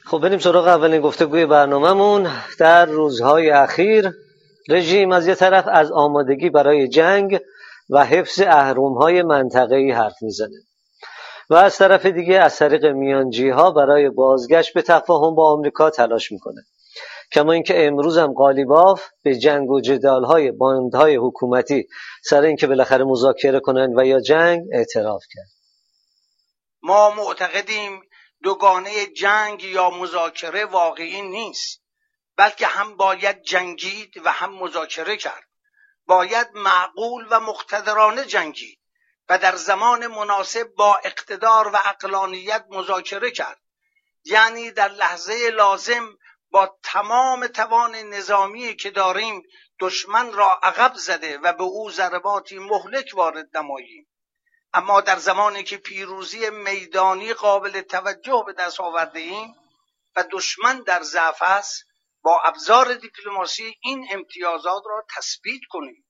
خب بریم سراغ اولین گفتگوی برنامه‌مون. در روزهای اخیر رژیم از یه طرف از آمادگی برای جنگ و حفظ اهرم‌های منطقه‌ای حرف میزنه و از طرف دیگه از طریق میانجی‌ها برای بازگشت به تفاهم با آمریکا تلاش میکنه. کما اینکه امروز هم قالیباف به جنگ و جدال‌های باندهای حکومتی سر اینکه بالاخره مذاکره کنن و یا جنگ اعتراف کرد. ما معتقدیم دوگانه جنگ یا مذاکره واقعی نیست، بلکه هم باید جنگید و هم مذاکره کرد. باید معقول و مقتدرانه جنگید و در زمان مناسب با اقتدار و عقلانیت مذاکره کرد، یعنی در لحظه لازم با تمام توان نظامی که داریم دشمن را عقب زده و به او ضرباتی مهلک وارد نماییم. اما در زمانی که پیروزی میدانی قابل توجه به دست آورده ایم و دشمن در ضعف است، با ابزار دیپلماسی این امتیازات را تثبیت کنیم.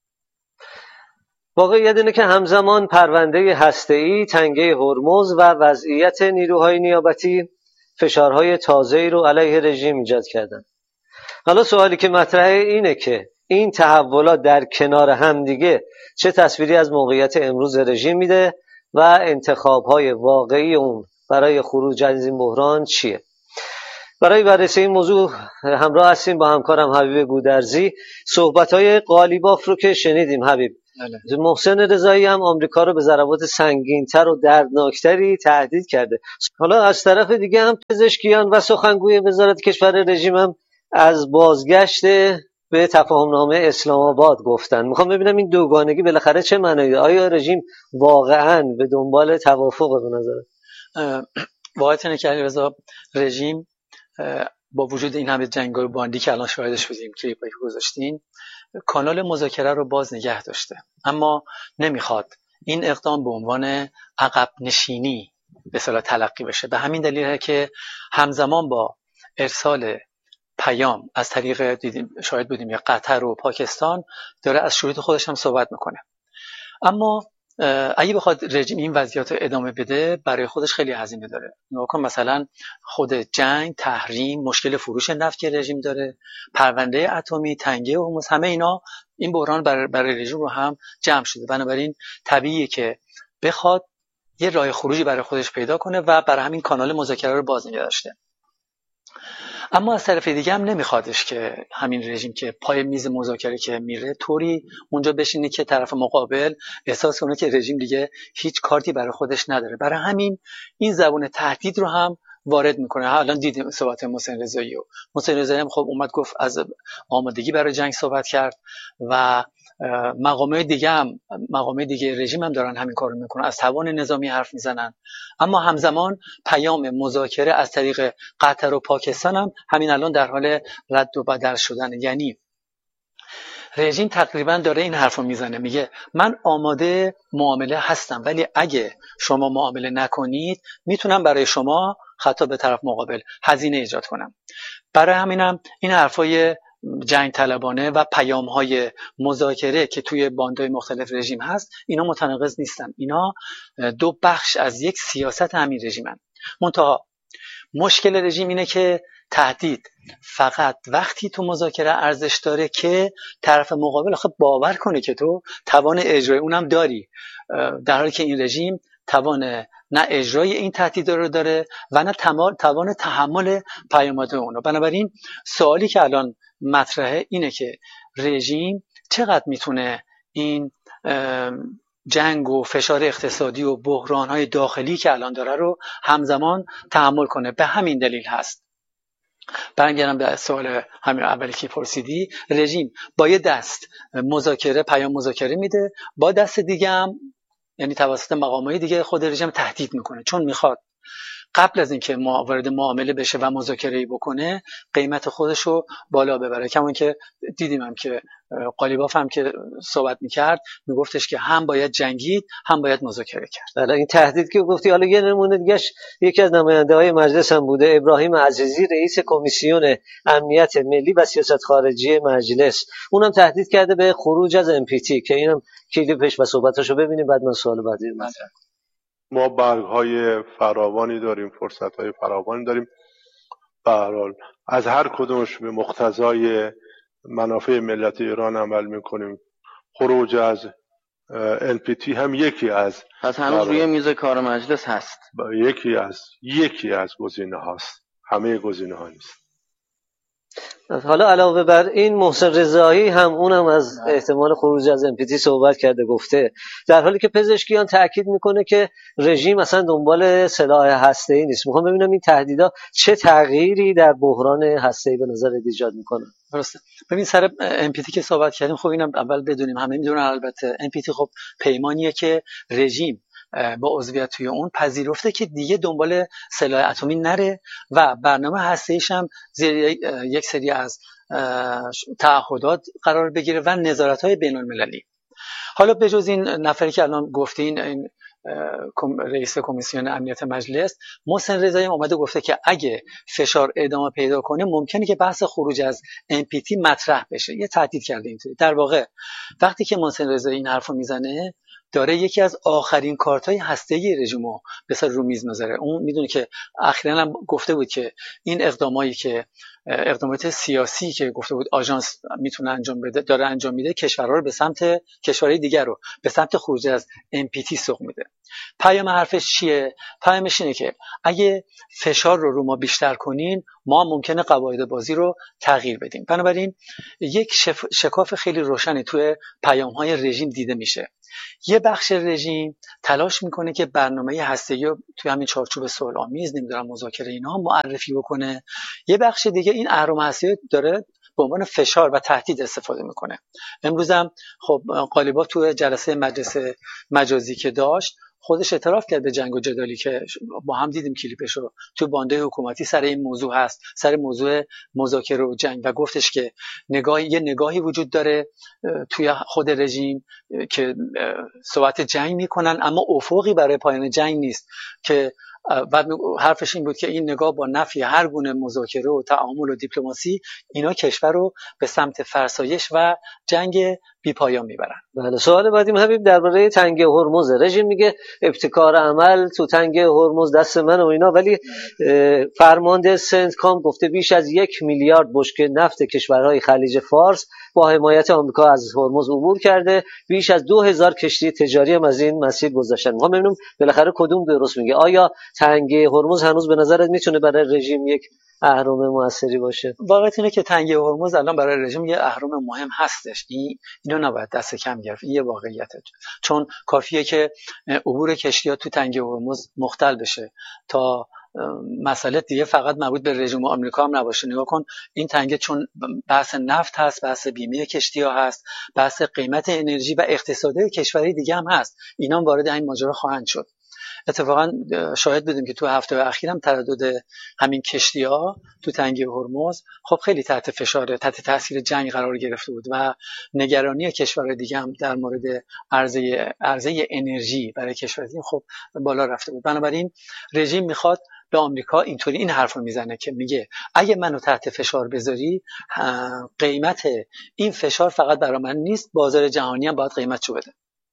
واقعیت اینه که همزمان پرونده هسته‌ای، تنگه هرمز و وضعیت نیروهای نیابتی فشارهای تازه‌ای رو علیه رژیم ایجاد کردن. حالا سوالی که مطرحه اینه که این تحولات در کنار هم دیگه چه تصویری از موقعیت امروز رژیم میده و انتخاب‌های واقعی اون برای خروج از این بحران چیه؟ برای بررسی این موضوع همراه هستیم با همکارم حبیب گودرزی. صحبت‌های قالیباف رو که شنیدیم حبیب، محسن رضایی هم آمریکا رو به ضربات سنگین‌تر و دردناکتری تهدید کرده. حالا از طرف دیگه هم پزشکیان و سخنگوی وزارت کشور رژیم هم از بازگشت به تفاهمنامه اسلام آباد گفتن. میخوام ببینم این دوگانگی بالاخره چه معنی داره؟ آیا رژیم واقعاً به دنبال توافق به نظر؟ واقعیت اینه که علیرضا رژیم با وجود این همه جنگ‌های باندی که الان شاهدش بودیم که گذاشتین، کانال مذاکره رو باز نگه داشته، اما نمیخواد این اقدام به عنوان عقب نشینی به اصطلاح تلقی بشه. به همین دلیله که همزمان با ارسال پیام از طریق شاهد بودیم یا قطر و پاکستان داره از شروط خودش هم صحبت میکنه. اما اگه بخواد رژیم این وضعیت رو ادامه بده برای خودش خیلی هزینه داره. نگاه کن مثلا خود جنگ، تحریم، مشکل فروش نفت که رژیم داره، پرونده اتمی، تنگه هرمز، همه اینا این بحران برای رژیم رو هم جمع شده. بنابراین طبیعیه که بخواد یه راه خروجی برای خودش پیدا کنه و برای همین کانال مذاکره رو باز نگه داشته. اما از طرف دیگه هم نمیخوادش که همین رژیم که پای میز مذاکره که میره طوری اونجا بشینه که طرف مقابل احساس کنه که رژیم دیگه هیچ کارتی برای خودش نداره. برای همین این زبان تهدید رو هم وارد میکنه. الان دیدیم صحبت محسن رضایی هم خب اومد گفت از آمادگی برای جنگ صحبت کرد و مقامات دیگه رژیم هم دارن همین کارو میکنن، از توان نظامی حرف میزنن. اما همزمان پیام مذاکره از طریق قطر و پاکستان هم همین الان در حال رد و بدل شدن. یعنی رژیم تقریبا داره این حرفو میزنه، میگه من آماده معامله هستم، ولی اگه شما معامله نکنید میتونم برای شما خطاب به طرف مقابل هزینه ایجاد کنم. برای همینم این حرفای جنگ طلبانه و پیام‌های مذاکره که توی باندهای مختلف رژیم هست اینا متناقض نیستن. اینا دو بخش از یک سیاست همین رژیمن. منتها مشکل رژیم اینه که تهدید فقط وقتی تو مذاکره ارزش داره که طرف مقابل خب باور کنه که تو توان اجرای اونم داری، در حالی که این رژیم توان نه اجرای این تهدید رو داره و نه توان تحمل پیامات اونو. بنابراین سوالی که الان مطرحه اینه که رژیم چقدر میتونه این جنگ و فشار اقتصادی و بحران‌های داخلی که الان داره رو همزمان تحمل کنه. به همین دلیل هست، برمیگردم به سوال همین اولی که پرسیدی، رژیم با یه دست مذاکره پیام مذاکره میده، با دست دیگه هم یعنی توسط مقامات دیگه خود رژیم تهدید میکنه، چون میخواد قبل از اینکه وارد معامله بشه و مذاکره‌ای بکنه قیمت خودش رو بالا ببره. کما که دیدیم هم که قالیباف هم که صحبت میکرد میگفتش که هم باید جنگید هم باید مذاکره کرد. حالا این تهدید که گفتی، حالا یه نمونه دیگه‌اش یکی از نماینده‌های مجلس هم بوده، ابراهیم عزیزی، رئیس کمیسیون امنیت ملی و سیاست خارجی مجلس، اونم تهدید کرده به خروج از MPT که اینم کلیپش و صحبتاشو ببینیم بعد من سوال بعدی ما برگ‌های فراوانی داریم، فرصت‌های فراوانی داریم. به هر حال از هر کدومش به مقتضای منافع ملت ایران عمل میکنیم. خروج از NPT هم یکی از، پس هنوز روی میز کار مجلس هست، یکی از گزینه هاست، همه گزینه ها نیست. حالا علاوه بر این محسن رضایی هم اونم از احتمال خروج از NPT صحبت کرده، گفته در حالی که پزشکیان تاکید میکنه که رژیم اصلا دنبال سلاح هسته‌ای نیست. میخوام ببینم این تهدیدها چه تغییری در بحران هسته‌ای به نظر ایجاد میکنه. درسته. ببین سر NPT که صحبت کردیم، خب اینم اول بدونیم، همه میدونن البته NPT خب پیمانیه که رژیم با عضویت توی اون پذیرفته که دیگه دنبال سلاح اتمی نره و برنامه هسته‌ایش هم زیر یک سری از تعهدات قرار بگیره و نظارت‌های بین‌المللی. حالا بجز این نفری که الان گفتین، این رئیس کمیسیون امنیت مجلس محسن رضایی اومده گفته که اگه فشار ادامه پیدا کنه ممکنه که بحث خروج از NPT مطرح بشه. یه تهدید کرده اینطوری. در واقع وقتی که محسن رضایی این حرفو میزنه داره یکی از آخرین کارت‌های هسته‌ای رژیمو به سر رو میز میذاره. اون میدونه که اخیراً هم گفته بود که این اقدامات سیاسی که گفته بود آژانس میتونه انجام بده، داره انجام میده، کشورها رو به سمت کشورهای دیگر رو به سمت خروج از NPT سوق میده. پیام حرفش چیه؟ پیامش اینه که اگه فشار رو ما بیشتر کنین، ما ممکنه قواعد بازی رو تغییر بدیم. بنابراین یک شکاف خیلی روشنی توی پیام‌های رژیم دیده میشه. یه بخش رژیم تلاش میکنه که برنامه هسته‌ای رو توی همین چارچوب صلح‌آمیز، نمیدونم مذاکره اینها معرفی بکنه. یه بخش دیگه این اهرم هسته‌ای داره به عنوان فشار و تهدید استفاده میکنه. امروز هم خب قالیباف تو جلسه مجلس مجازی که داشت خودش اعتراف کرد به جنگ و جدالی که با هم دیدیم کلیپشو تو بانده حکومتی سر این موضوع هست، سر موضوع مذاکره و جنگ، و گفتش که یه نگاهی وجود داره توی خود رژیم که صحبت جنگ میکنن اما افقی برای پایان جنگ نیست، که بعد حرفش این بود که این نگاه با نفی هر گونه مذاکره و تعامل و دیپلماسی اینا کشور رو به سمت فرسایش و جنگ بی‌پایان میبرن. بله، سوال بعدیم حبیب درباره تنگه هرمز. رژیم میگه ابتکار عمل تو تنگه هرمز دست من و اینا، ولی فرمانده سنتکام گفته بیش از 1 میلیارد بشکه نفت کشورهای خلیج فارس با حمایت آمریکا از هرمز عبور کرده، بیش از 2000 کشتی تجاری هم از این مسیر گذشتن. میخوام ببینم بالاخره کدوم درست میگه. آیا تنگه هرمز هنوز به نظرت میتونه برای رژیم یک اهرم موثری باشه؟ واقعیت اینه که تنگه هرمز الان برای رژیم یه اهرم مهم هستش. اینو نباید دست کم گرفت. این یه واقعیته، چون کافیه که عبور کشتی‌ها تو تنگه هرمز مختل بشه تا مسئله دیگه فقط مربوط به رژیم آمریکا هم نباشه. نگاه کن این تنگه چون بحث نفت هست، بحث بیمه کشتی‌ها هست، بحث قیمت انرژی و اقتصاد کشورهای دیگه هم هست، اینا هم وارد این ماجرا خواهند شد. اتفاقا شاهد بودیم که تو هفته اخیر هم تردد همین کشتی‌ها تو تنگه هرمز خب خیلی تحت فشار، تحت تاثیر جنگ قرار گرفته بود و نگرانی کشورهای دیگه هم در مورد عرضه انرژی برای کشورهای دیگه خب بالا رفته بود. بنابراین رژیم میخواد به آمریکا اینطوری این حرفو میزنه که میگه اگه منو تحت فشار بذاری، قیمت این فشار فقط برای من نیست، بازار جهانی هم باید قیمتشو بده.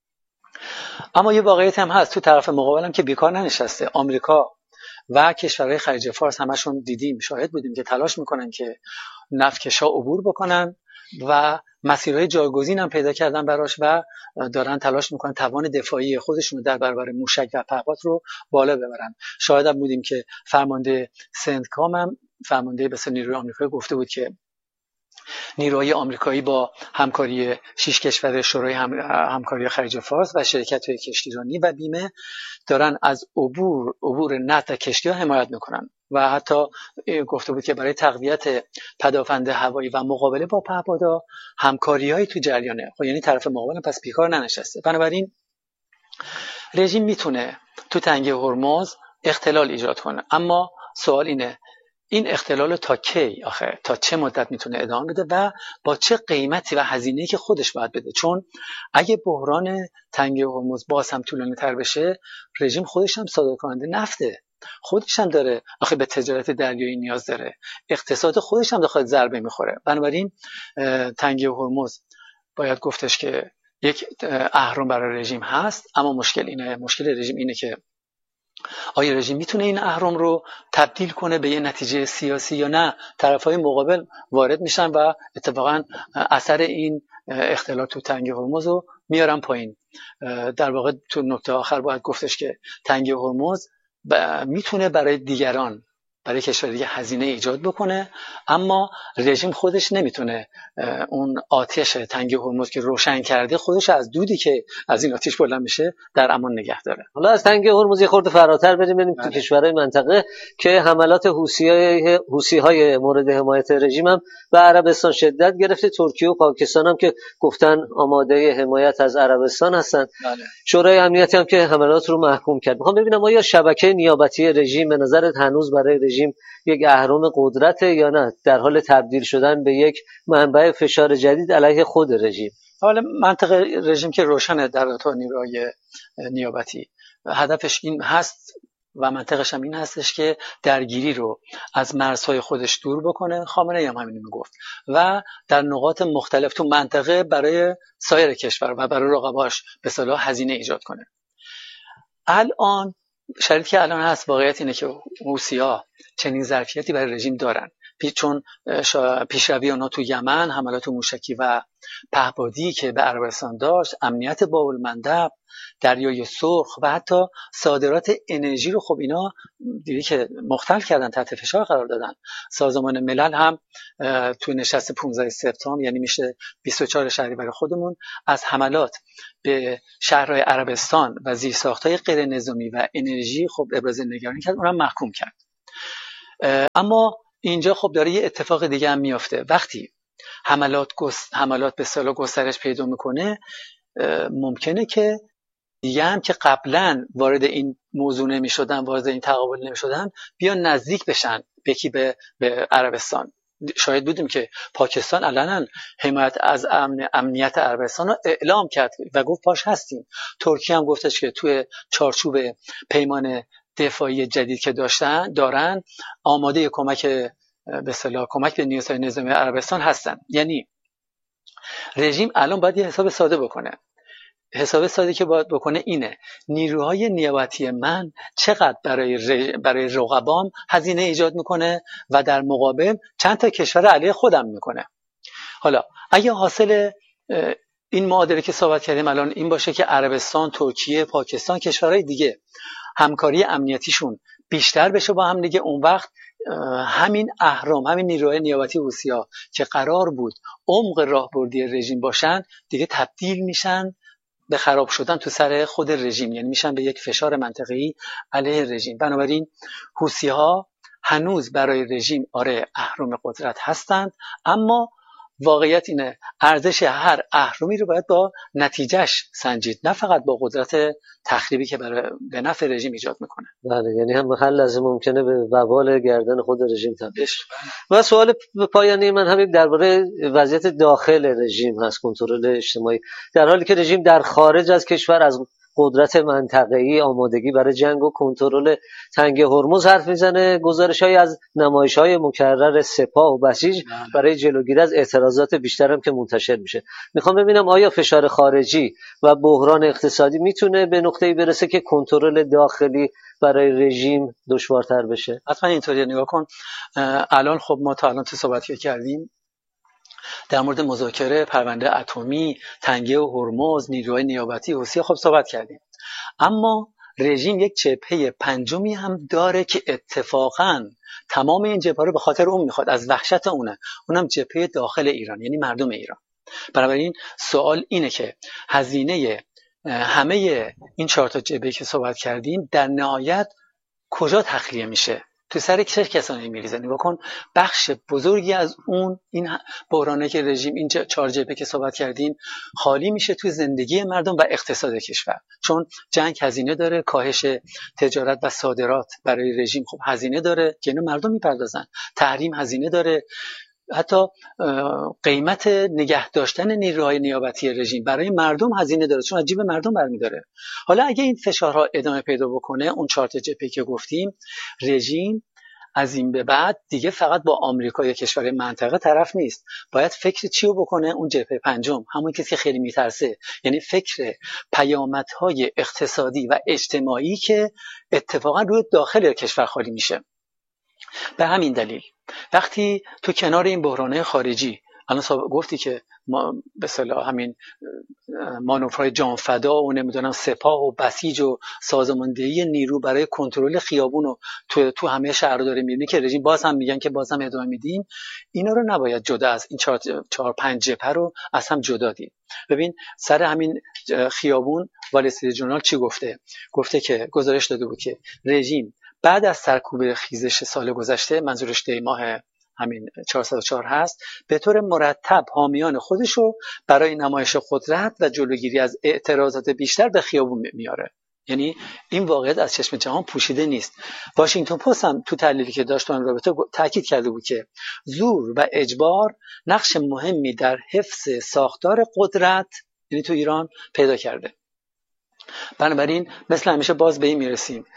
اما یه واقعیت هم هست، تو طرف مقابلم که بیکار ننشسته. آمریکا و کشورهای خلیج فارس همشون دیدیم، شاهد بودیم که تلاش میکنن که نفتکشا عبور بکنن و مسیرهای جایگزین هم پیدا کردن براش و دارن تلاش میکنن توان دفاعی خودشون در برابر موشک و پهپاد رو بالا ببرن. شاهد هم بودیم که فرمانده سنتکام هم، فرمانده بسیار نیروی آمریکایی، گفته بود که نیروهای آمریکایی با همکاری 6 کشور شورای همکاری خلیج فارس و شرکت‌های کشتیرانی و بیمه دارن از عبور نفت و کشتی‌ها حمایت میکنن و حتی گفته بود که برای تقویت پدافند هوایی و مقابله با پهپادها همکاری‌هایی تو جریانه. خب یعنی طرف مقابل پس بیکار ننشسته. بنابراین رژیم میتونه تو تنگه هرمز اختلال ایجاد کنه، اما سوال اینه این اختلال تا کی، آخه تا چه مدت میتونه ادامه بده و با چه قیمتی و هزینه‌ای که خودش باید بده؟ چون اگه بحران تنگه هرمز باز هم طولانی تر بشه، رژیم خودش هم صادر کننده نفته، خودش هم داره آخه به تجارت دریایی نیاز داره، اقتصاد خودش هم داخل ضربه میخوره. بنابراین تنگه هرمز باید گفتش که یک اهرم برای رژیم هست، اما مشکل رژیم اینه که آیا رژیم میتونه این اهرم رو تبدیل کنه به یه نتیجه سیاسی یا نه؟ طرفهای مقابل وارد میشن و اتفاقا اثر این اختلال تو تنگه هرمز رو میارن پایین. در واقع تو نکته آخر باید گفتش که تنگه هرمز میتونه برای دیگران، برای کشور دیگه هزینه ایجاد بکنه، اما رژیم خودش نمیتونه اون آتش تنگه هرمز که روشن کرده خودش از دودی که از این آتش بلند میشه در امان نگه داره. حالا از تنگه هرمز یه خورده فراتر بریم تو کشورهای منطقه که حملات حوثی‌های مورد حمایت رژیم هم به عربستان شدت گرفته. ترکیه و پاکستان هم که گفتن آماده حمایت از عربستان هستن. شورای امنیت هم که حملات رو محکوم کرد. میخوام ببینم آیا شبکه نیابتی رژیم به نظرت هنوز برای رژیم یک اهرم قدرته یا نه در حال تبدیل شدن به یک منبع فشار جدید علیه خود رژیم؟ حالا منطق رژیم که روشنه در رابطه نیروهای نیابتی هدفش این هست و منطقش هم این هستش که درگیری رو از مرزهای خودش دور بکنه. خامنه‌ای هم همین میگفت و در نقاط مختلف تو منطقه برای سایر کشور و برای رقباش به اصطلاح هزینه ایجاد کنه. الان شرایطی که الان هست واقعیت اینه که حوثی‌ها چنین ظرفیتی برای رژیم دارن، چون پیشروی اونا تو یمن، حملات موشکی و پهپادی که به عربستان داشت، امنیت باب‌المندب، دریای سرخ و حتی صادرات انرژی رو خب اینا دیدی که مختل کردن، تحت فشار قرار دادن. سازمان ملل هم تو نشست 15 سپتامبر یعنی میشه 24 شهریور خودمون از حملات به شهرهای عربستان و زیرساخت‌های غیر نظامی و انرژی خب ابراز نگرانی کرد، اونم محکوم کرد. اما اینجا خب داره یه اتفاق دیگه هم میافته. وقتی حملات به اصطلاح گسترش پیدا میکنه، ممکنه که دیگه هم که قبلا وارد این موضوع نمیشدن، وارد این تقابل نمیشدن، بیان نزدیک بشن به عربستان. شاید بودیم که پاکستان علنا حمایت از امنیت عربستان رو اعلام کرد و گفت پاش هستیم. ترکیه هم گفتش که توی چارچوب پیمان دفاعی جدید که دارن آماده کمک به اصطلاح کمک به نیروهای نظامی عربستان هستن. یعنی رژیم الان باید یه حساب ساده بکنه. حساب ساده که باید بکنه اینه: نیروهای نیابتی من چقدر برای رقبام هزینه ایجاد میکنه و در مقابل چند تا کشور علیه خودم میکنه. حالا اگه حاصل این معادله که صحبت کردیم الان این باشه که عربستان، ترکیه، پاکستان، کشورهای دیگه همکاری امنیتیشون بیشتر بشه با هم دیگه، اون وقت همین اهرم، همین نیروهای نیابتی حوثی‌ها که قرار بود عمق راهبردی رژیم باشن دیگه تبدیل میشن به خراب شدن تو سر خود رژیم، یعنی میشن به یک فشار منطقه‌ای علیه رژیم. بنابراین حوثی‌ها هنوز برای رژیم اهرم قدرت هستند، اما واقعیت اینه ارزش هر اهرمی رو باید با نتیجهش سنجید، نه فقط با قدرت تخریبی که به نفع رژیم ایجاد میکنه. بله، یعنی هم هر لحظه ممکنه به وبال گردن خود رژیم تبدیل شه. و سوال پایانی من همین درباره وضعیت داخل رژیم هست، کنترل اجتماعی. در حالی که رژیم در خارج از کشور از قدرت منطقه‌ای، آمادگی برای جنگ و کنترل تنگه هرمز حرف میزنه، گزارش‌هایی از نمایش‌های مکرر سپاه و بسیج برای جلوگیری از اعتراضات بیشتر هم که منتشر میشه. میخوام ببینم آیا فشار خارجی و بحران اقتصادی میتونه به نقطه‌ای برسه که کنترل داخلی برای رژیم دشوارتر بشه؟ حتما اینطوری نگاه کن. الان خب ما تا الان تو صحبتی کردیم در مورد مذاکره پرونده اتمی، تنگه و هرمز، نیروهای نیابتی حوثی خب صحبت کردیم. اما رژیم یک جبهه پنجمی هم داره که اتفاقاً تمام این جبهه رو به خاطر اون میخواد، از وحشت اونم جبهه داخل ایران، یعنی مردم ایران. بنابراین سوال اینه که هزینه همه این 4 تا جبهه که صحبت کردیم در نهایت کجا تخلیه میشه؟ تو سر چه کسانی میریزه؟ نگاه کن، بخش بزرگی از این بحرانه که رژیم این 4 جبهه که صحبت کردیم خالی میشه تو زندگی مردم و اقتصاد کشور. چون جنگ هزینه داره، کاهش تجارت و صادرات برای رژیم خب هزینه داره که اینو مردم میپردازن، تحریم هزینه داره، حتی قیمت نگه داشتن نیروهای نیابتی رژیم برای مردم هزینه داره، چون از جیب مردم برمی‌داره. حالا اگه این فشارها ادامه پیدا بکنه، اون 4 تا جبهه که گفتیم، رژیم از این به بعد دیگه فقط با آمریکا یا کشور منطقه طرف نیست، باید فکر چی رو بکنه؟ اون جبهه پنجم، همون کسی که خیلی میترسه، یعنی فکر پیامدهای اقتصادی و اجتماعی که اتفاقا روی داخل کشور خالی میشه. به همین دلیل وقتی تو کنار این بحرانهای خارجی، الان گفتی که ما به اصطلاح همین مانورهای جانفدا و نمیدونم سپاه و بسیج و سازماندهی نیرو برای کنترل خیابون و تو همه شهر رو داره میبینی که رژیم باز هم میگن که باز هم ادامه میدیم، اینا رو نباید جدا از این 4-5 جبهه رو از هم جدا دید. ببین سر همین خیابون وال استریت ژورنال چی گفته که گزارش داده بود که رژیم بعد از سرکوب خیزش سال گذشته، منظورش دی ماه همین 404 هست، به طور مرتب حامیان خودشو برای نمایش قدرت و جلوگیری از اعتراضات بیشتر به خیابون میاره. یعنی این واقعیت از چشم جهان پوشیده نیست. واشنگتن پست هم تو تحلیلی که داشت اون رابطه تاکید کرده بود که زور و اجبار نقش مهمی در حفظ ساختار قدرت، یعنی تو ایران پیدا کرده. بنابراین مثل همیشه باز به این میرسیم،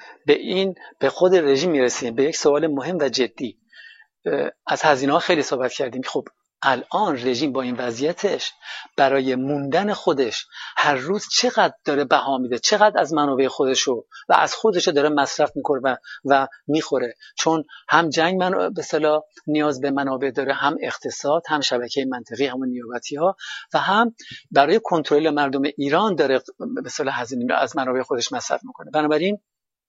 به خود رژیم میرسیم، به یک سوال مهم و جدی. از هزینه‌ها خیلی صحبت کردیم. خب الان رژیم با این وضعیتش برای موندن خودش هر روز چقدر داره بها میده، چقدر از منابع خودشو و از خودشو داره مصرف میکنه و میخوره، چون هم جنگ به اصطلاح نیاز به منابع داره، هم اقتصاد، هم شبکه منطقی، همون نیابتی‌ها، و هم برای کنترل مردم ایران داره به اصطلاح هزینه از منابع خودش مصرف میکنه. بنابراین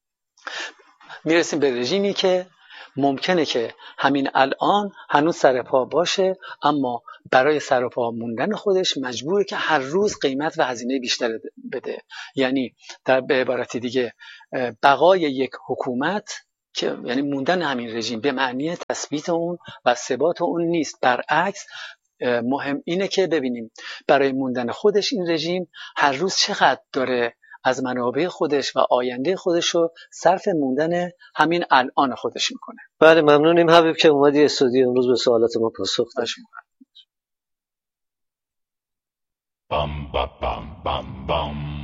میرسیم به رژیمی که ممکنه که همین الان هنوز سرپا باشه، اما برای سرپا موندن خودش مجبوره که هر روز قیمت و هزینه بیشتر بده. یعنی به عبارت دیگه بقای یک حکومت که یعنی موندن همین رژیم به معنی تثبیت اون و ثبات اون نیست، برعکس مهم اینه که ببینیم برای موندن خودش این رژیم هر روز چقدر داره از منابع خودش و آینده خودش رو صرف موندن همین الان خودش میکنه. بله ممنونیم حبیب که اومدی استودیو امروز به سوالات ما پاسخ دادی. بام بام بام بام